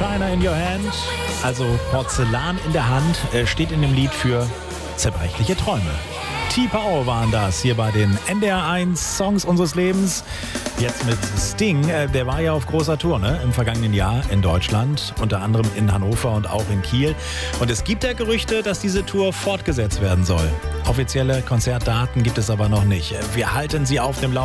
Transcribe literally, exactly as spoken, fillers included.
China in your hand, also Porzellan in der Hand, steht in dem Lied für zerbrechliche Träume. T-Power waren das hier bei den N D R eins Songs unseres Lebens. Jetzt mit Sting, der war ja auf großer Tour, ne, im vergangenen Jahr in Deutschland, unter anderem in Hannover und auch in Kiel. Und es gibt ja Gerüchte, dass diese Tour fortgesetzt werden soll. Offizielle Konzertdaten gibt es aber noch nicht. Wir halten Sie auf dem Laufenden.